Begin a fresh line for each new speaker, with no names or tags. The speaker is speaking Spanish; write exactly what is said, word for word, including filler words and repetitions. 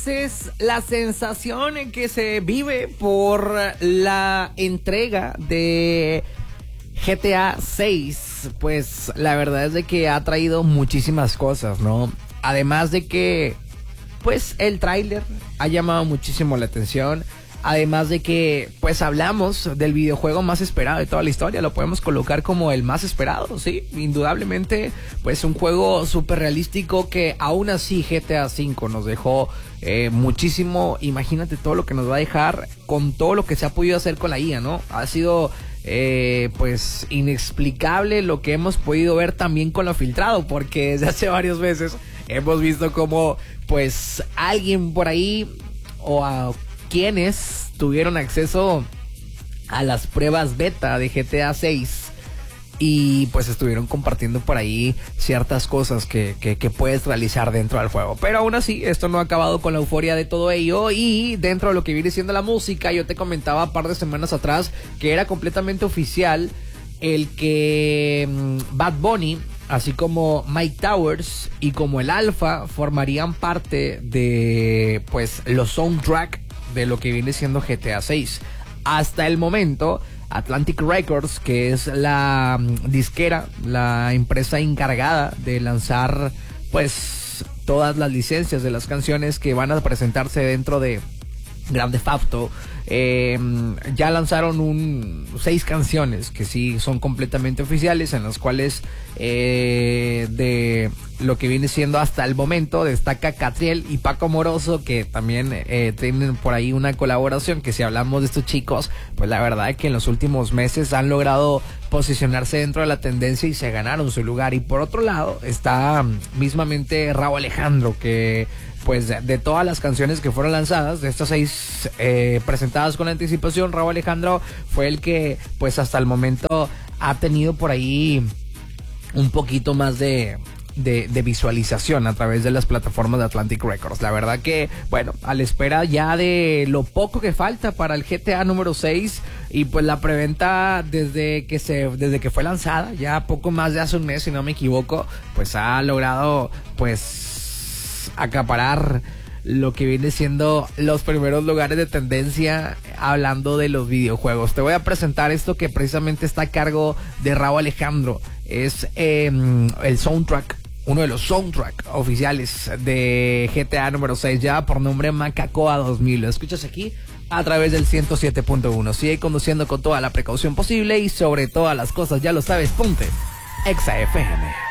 veces la sensación que se vive por la entrega de G T A seis, pues la verdad es de que ha traído muchísimas cosas, ¿no? Además de que, pues el tráiler ha llamado muchísimo la atención. Además de que, pues hablamos del videojuego más esperado de toda la historia. Lo podemos colocar como el más esperado, sí, indudablemente. Pues un juego súper realístico que aún así G T A cinco nos dejó eh, muchísimo. Imagínate todo lo que nos va a dejar con todo lo que se ha podido hacer con la I A, ¿no? Ha sido eh, pues inexplicable lo que hemos podido ver también con lo filtrado, porque desde hace varias veces hemos visto como pues alguien por ahí o a quienes tuvieron acceso a las pruebas beta de G T A seis y pues estuvieron compartiendo por ahí ciertas cosas que, que, que puedes realizar dentro del juego. Pero aún así, esto no ha acabado con la euforia de todo ello. Y dentro de lo que viene siendo la música, yo te comentaba un par de semanas atrás que era completamente oficial el que um, Bad Bunny, así como Mike Towers y como el Alfa, formarían parte de pues los soundtrack de lo que viene siendo G T A seis. Hasta el momento, Atlantic Records, que es la disquera, la empresa encargada de lanzar pues todas las licencias de las canciones que van a presentarse dentro de Grand Theft Auto, eh, ya lanzaron un seis canciones que sí son completamente oficiales, en las cuales eh, de lo que viene siendo hasta el momento destaca Catriel y Paco Moroso, que también eh, tienen por ahí una colaboración, que si hablamos de estos chicos, pues la verdad es que en los últimos meses han logrado posicionarse dentro de la tendencia y se ganaron su lugar. Y por otro lado está mismamente Rauw Alejandro, que pues de, de todas las canciones que fueron lanzadas, de estas seis eh, presentadas con anticipación, Rauw Alejandro fue el que pues hasta el momento ha tenido por ahí un poquito más de, de, de visualización a través de las plataformas de Atlantic Records. La verdad que, bueno, a la espera ya de lo poco que falta para el G T A número seis, y pues la preventa desde que se desde que fue lanzada, ya poco más de hace un mes si no me equivoco, pues ha logrado pues acaparar lo que viene siendo los primeros lugares de tendencia hablando de los videojuegos. Te voy a presentar esto que precisamente está a cargo de Rauw Alejandro. Es eh, el soundtrack, uno de los soundtrack oficiales de G T A número seis, ya por nombre Macacoa dos mil. Lo escuchas aquí a través del ciento siete punto uno. Sigue conduciendo con toda la precaución posible y sobre todas las cosas, ya lo sabes, ponte Exa F M.